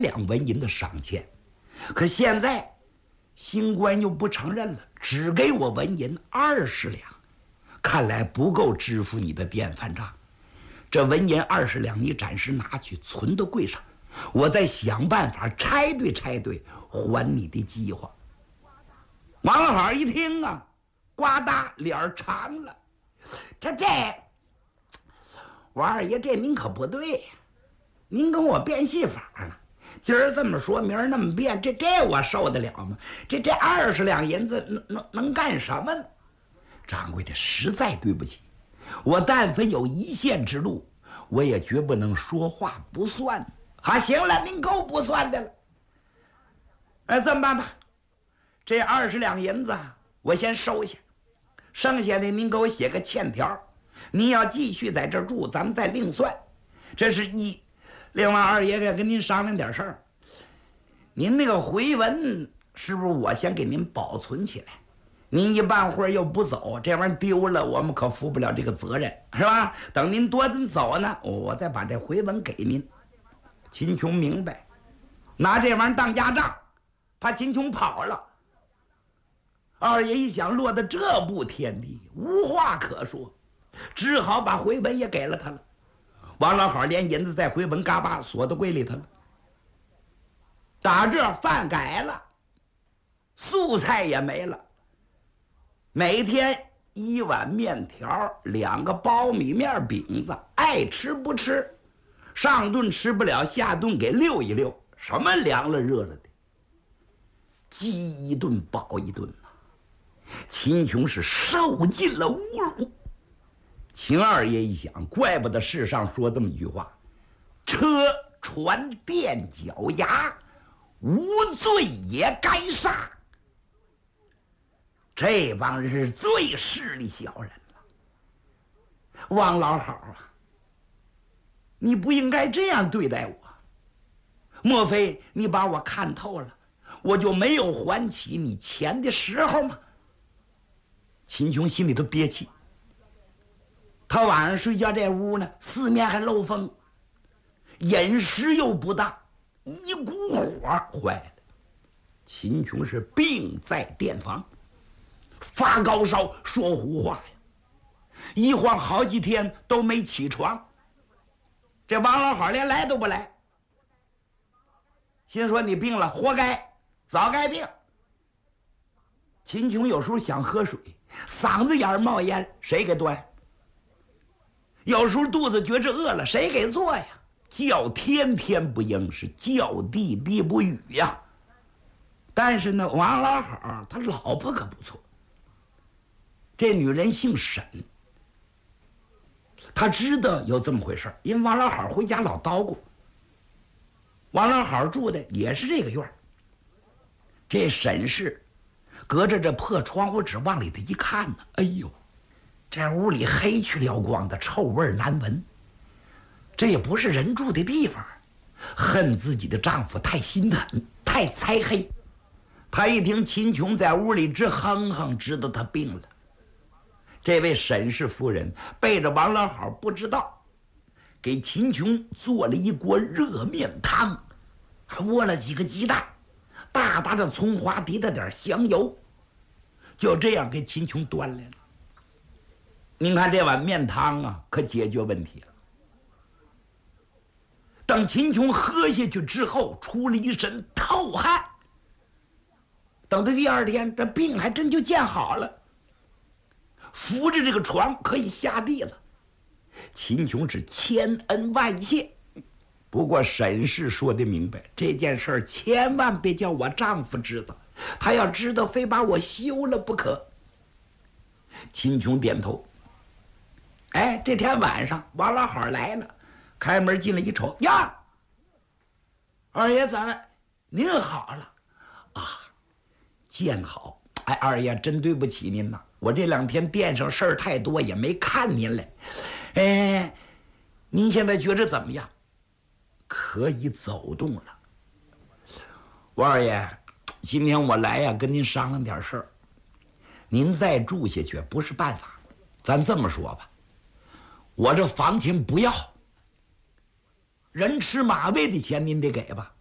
2文银的赏钱，可现在新官又不承认了，只给我文银20两，看来不够支付你的电饭账。这文银20两，你暂时拿去存到柜上，我再想办法拆对还你的计划。王老好一听啊，呱嗒脸长了，这王二爷，这您可不对呀，您跟我变戏法了。今儿这么说，明儿那么变，这我受得了吗？这20两银子能干什么呢？掌柜的，实在对不起，我但凡有一线之路，我也绝不能说话不算。好，行了，您够不算的了。哎，这么办吧，这20两银子我先收下，剩下的您给我写个欠条。您要继续在这儿住，咱们再另算。这是一。另外，二爷跟您商量点事儿。您那个回文是不是我先给您保存起来？您一办活又不走，这玩意儿丢了，我们可负不了这个责任，是吧？等您多阵走呢，我再把这回文给您。秦琼明白，拿这玩意儿当家账，怕秦琼跑了。二爷一想，落到这步田地，无话可说，只好把回文也给了他了。王老好连银子在回文嘎巴锁到柜里头了。打这饭改了，素菜也没了，每天1碗面条，2个苞米面饼子，爱吃不吃，上顿吃不了，下顿给溜一溜，什么凉了热了的，饥一顿饱一顿呐。秦琼是受尽了侮辱。秦二爷一想，怪不得世上说这么一句话：车船垫脚牙，无罪也该杀。这帮人是最势利小人了。王老好啊，你不应该这样对待我。莫非你把我看透了，我就没有还起你钱的时候吗？秦琼心里头憋气。他晚上睡觉这屋呢，四面还漏风，饮食又不当，一股火坏了。秦琼是病在店房，发高烧，说胡话呀，一晃好几天都没起床。这王老好连来都不来，心说你病了，活该，早该病。秦琼有时候想喝水，嗓子眼冒烟，谁给端？有时候肚子觉着饿了，谁给做呀？叫天天不应，是叫地地不语呀。但是呢，王老好他老婆可不错，这女人姓沈，他知道有这么回事，因为王老好回家老叨咕。王老好住的也是这个院，这沈氏隔着这破窗户纸往里头一看呢，哎呦，这屋里黑去了光的，臭味难闻，这也不是人住的地方。恨自己的丈夫太心狠，太猜黑。她一听秦琼在屋里直哼哼，知道她病了。这位沈氏夫人背着王老好不知道，给秦琼做了一锅热面汤，还窝了几个鸡蛋，大大的葱花，滴了点香油，就这样给秦琼端来了。您看这碗面汤啊，可解决问题了。等秦琼喝下去之后，出了一身透汗。等到第二天，这病还真就见好了，扶着这个床可以下地了。秦琼是千恩万谢。不过沈氏说的明白，这件事儿千万别叫我丈夫知道，他要知道非把我休了不可。秦琼点头。哎，这天晚上王老好来了，开门进来一瞅，呀，二爷您好了啊，见好。哎，二爷真对不起您呐，我这2天店上事儿太多，也没看您来。哎，您现在觉着怎么样？可以走动了。王二爷，今天我来呀，跟您商量点事儿。您再住下去不是办法，咱这么说吧，我这房钱不要，人吃马喂的钱您得给吧。